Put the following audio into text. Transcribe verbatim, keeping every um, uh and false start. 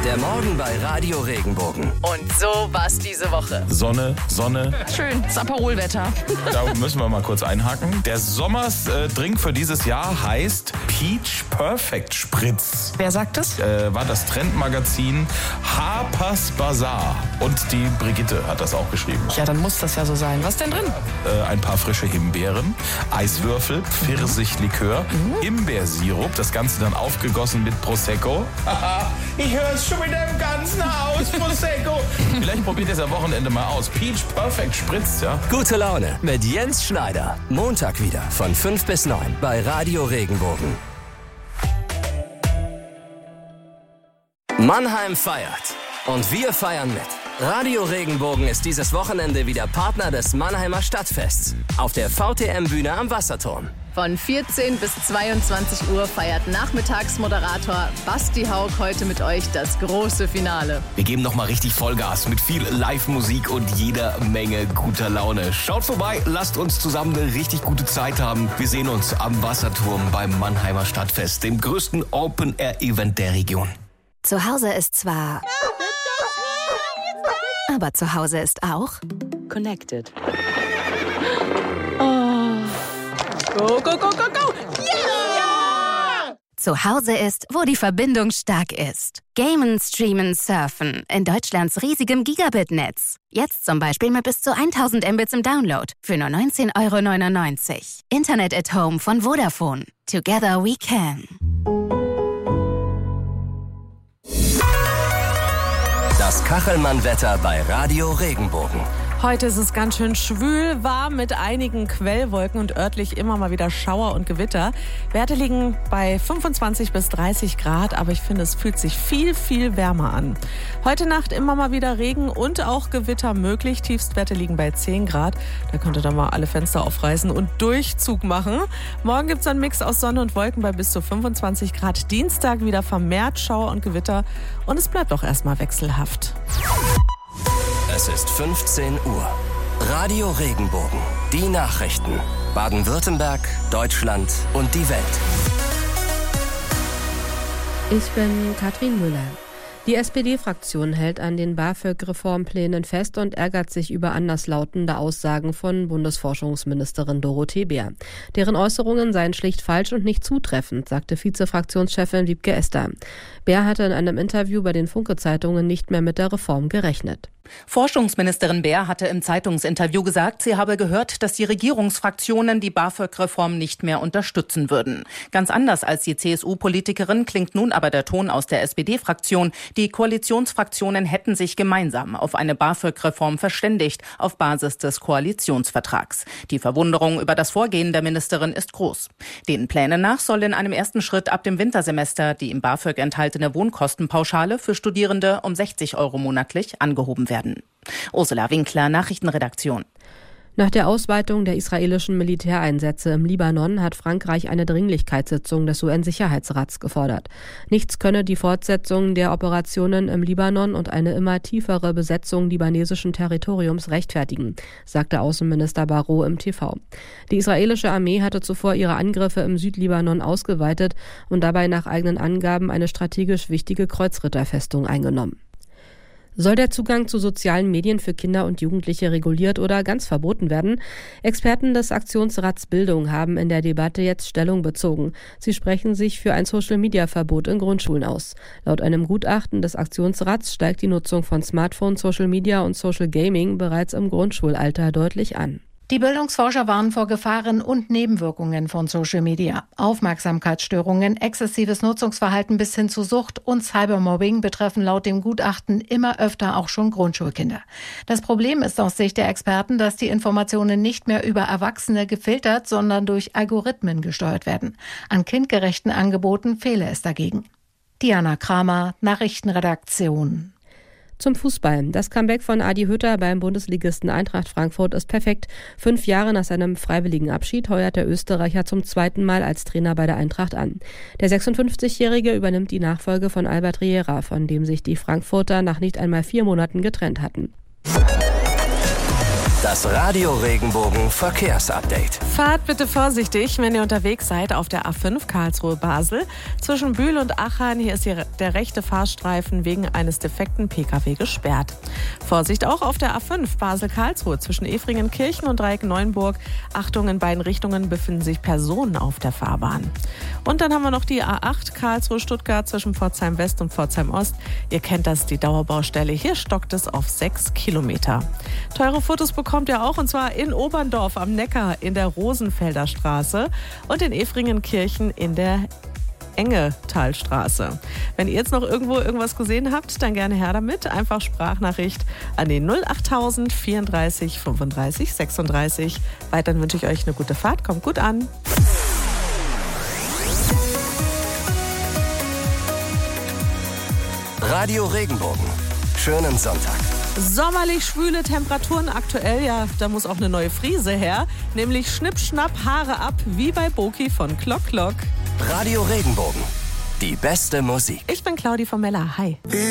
Der Morgen bei Radio Regenbogen. Und so war's diese Woche. Sonne, Sonne. Schön, das Aperol-Wetter. Da müssen wir mal kurz einhaken. Der Sommers-Drink für dieses Jahr heißt Peach Perfect Spritz. Wer sagt das? Äh, war das Trendmagazin Harper's Bazaar. Und die Brigitte hat das auch geschrieben. Ja, dann muss das ja so sein. Was denn drin? Äh, ein paar frische Himbeeren, Eiswürfel, Pfirsichlikör, mhm. Himbeersirup, das Ganze dann aufgegossen mit Prosecco. Haha, ich höre es schon wieder im ganzen Haus, Prosecco. Vielleicht probiert ihr es am Wochenende mal aus. Peach Perfect Spritz, ja. Gute Laune mit Jens Schneider. Montag wieder von fünf bis neun bei Radio Regenbogen. Mannheim feiert. Und wir feiern mit. Radio Regenbogen ist dieses Wochenende wieder Partner des Mannheimer Stadtfests auf der V T M-Bühne am Wasserturm. Von vierzehn bis zweiundzwanzig Uhr feiert Nachmittagsmoderator Basti Haug heute mit euch das große Finale. Wir geben nochmal richtig Vollgas mit viel Live-Musik und jeder Menge guter Laune. Schaut vorbei, lasst uns zusammen eine richtig gute Zeit haben. Wir sehen uns am Wasserturm beim Mannheimer Stadtfest, dem größten Open-Air-Event der Region. Zu Hause ist zwar... aber zu Hause ist auch... Connected. Go, go, go, go, go! Yeah! Zu Hause ist, wo die Verbindung stark ist. Gamen, streamen, surfen in Deutschlands riesigem Gigabit-Netz. Jetzt zum Beispiel mit bis zu tausend Mbits im Download für nur neunzehn Euro neunundneunzig. Internet at Home von Vodafone. Together we can. Das Kachelmann-Wetter bei Radio Regenbogen. Heute ist es ganz schön schwül, warm mit einigen Quellwolken und örtlich immer mal wieder Schauer und Gewitter. Werte liegen bei fünfundzwanzig bis dreißig Grad, aber ich finde, es fühlt sich viel, viel wärmer an. Heute Nacht immer mal wieder Regen und auch Gewitter möglich. Tiefstwerte liegen bei zehn Grad. Da könnt ihr dann mal alle Fenster aufreißen und Durchzug machen. Morgen gibt es einen Mix aus Sonne und Wolken bei bis zu fünfundzwanzig Grad. Dienstag wieder vermehrt Schauer und Gewitter und es bleibt auch erstmal wechselhaft. Es ist fünfzehn Uhr. Radio Regenbogen. Die Nachrichten. Baden-Württemberg, Deutschland und die Welt. Ich bin Katrin Müller. Die S P D-Fraktion hält an den BAföG-Reformplänen fest und ärgert sich über anderslautende Aussagen von Bundesforschungsministerin Dorothee Bär. Deren Äußerungen seien schlicht falsch und nicht zutreffend, sagte Vize-Fraktionschefin Wiebke Ester. Bär hatte in einem Interview bei den Funke-Zeitungen nicht mehr mit der Reform gerechnet. Forschungsministerin Bär hatte im Zeitungsinterview gesagt, sie habe gehört, dass die Regierungsfraktionen die BAföG-Reform nicht mehr unterstützen würden. Ganz anders als die C S U-Politikerin klingt nun aber der Ton aus der S P D-Fraktion. Die Koalitionsfraktionen hätten sich gemeinsam auf eine BAföG-Reform verständigt, auf Basis des Koalitionsvertrags. Die Verwunderung über das Vorgehen der Ministerin ist groß. Den Plänen nach soll in einem ersten Schritt ab dem Wintersemester die im BAföG enthaltene Wohnkostenpauschale für Studierende um sechzig Euro monatlich angehoben werden. Ursula Winkler, Nachrichtenredaktion. Nach der Ausweitung der israelischen Militäreinsätze im Libanon hat Frankreich eine Dringlichkeitssitzung des U N-Sicherheitsrats gefordert. Nichts könne die Fortsetzung der Operationen im Libanon und eine immer tiefere Besetzung libanesischen Territoriums rechtfertigen, sagte Außenminister Barrot im T V. Die israelische Armee hatte zuvor ihre Angriffe im Südlibanon ausgeweitet und dabei nach eigenen Angaben eine strategisch wichtige Kreuzritterfestung eingenommen. Soll der Zugang zu sozialen Medien für Kinder und Jugendliche reguliert oder ganz verboten werden? Experten des Aktionsrats Bildung haben in der Debatte jetzt Stellung bezogen. Sie sprechen sich für ein Social-Media-Verbot in Grundschulen aus. Laut einem Gutachten des Aktionsrats steigt die Nutzung von Smartphones, Social Media und Social Gaming bereits im Grundschulalter deutlich an. Die Bildungsforscher warnen vor Gefahren und Nebenwirkungen von Social Media. Aufmerksamkeitsstörungen, exzessives Nutzungsverhalten bis hin zu Sucht und Cybermobbing betreffen laut dem Gutachten immer öfter auch schon Grundschulkinder. Das Problem ist aus Sicht der Experten, dass die Informationen nicht mehr über Erwachsene gefiltert, sondern durch Algorithmen gesteuert werden. An kindgerechten Angeboten fehle es dagegen. Diana Kramer, Nachrichtenredaktion. Zum Fußball. Das Comeback von Adi Hütter beim Bundesligisten Eintracht Frankfurt ist perfekt. Fünf Jahre nach seinem freiwilligen Abschied heuert der Österreicher zum zweiten Mal als Trainer bei der Eintracht an. Der sechsundfünfzigjährige übernimmt die Nachfolge von Albert Riera, von dem sich die Frankfurter nach nicht einmal vier Monaten getrennt hatten. Das Radio Regenbogen Verkehrsupdate. Fahrt bitte vorsichtig, wenn ihr unterwegs seid auf der A fünf Karlsruhe-Basel. Zwischen Bühl und Achern, hier ist hier der rechte Fahrstreifen wegen eines defekten P K W gesperrt. Vorsicht auch auf der A fünf Basel-Karlsruhe zwischen Efringen-Kirchen und Dreieck-Neuenburg. Achtung, in beiden Richtungen befinden sich Personen auf der Fahrbahn. Und dann haben wir noch die A acht Karlsruhe-Stuttgart zwischen Pforzheim West und Pforzheim Ost. Ihr kennt das, die Dauerbaustelle. Hier stockt es auf sechs Kilometer. Teure Fotos bekommt ihr auch, und zwar in Oberndorf am Neckar in der Rosenfelder Straße und in Efringenkirchen in der Engetalstraße. Wenn ihr jetzt noch irgendwo irgendwas gesehen habt, dann gerne her damit. Einfach Sprachnachricht an den null achttausend vierunddreißig fünfunddreißig sechsunddreißig. Weiterhin wünsche ich euch eine gute Fahrt. Kommt gut an. Radio Regenbogen. Schönen Sonntag. Sommerlich schwüle Temperaturen aktuell, ja, da muss auch eine neue Frise her. Nämlich Schnipp, Schnapp, Haare ab, wie bei Boki von Klock Klock. Radio Regenbogen. Die beste Musik. Ich bin Claudi von Mella. Hi.